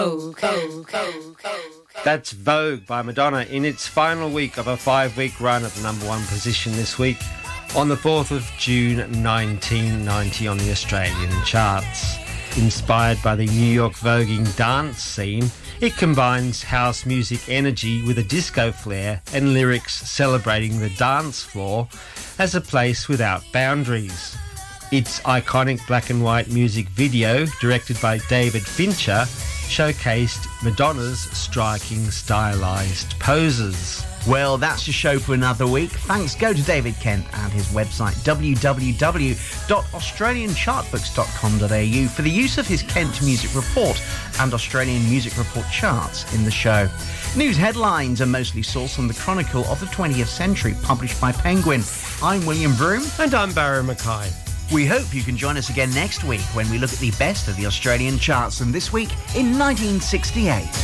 That's Vogue by Madonna in its final week of a 5-week run at the number one position this week on the 4th of June 1990 on the Australian charts. Inspired by the New York voguing dance scene, it combines house music energy with a disco flair and lyrics celebrating the dance floor as a place without boundaries. Its iconic black and white music video, directed by David Fincher, showcased Madonna's striking stylised poses. Well, that's your show for another week. Thanks go to David Kent and his website www.australianchartbooks.com.au for the use of his Kent Music Report and Australian Music Report charts in the show. News headlines are mostly sourced from the Chronicle of the 20th Century, published by Penguin. I'm William Broome. And I'm Barry Mackay. We hope you can join us again next week when we look at the best of the Australian charts, and this week in 1968.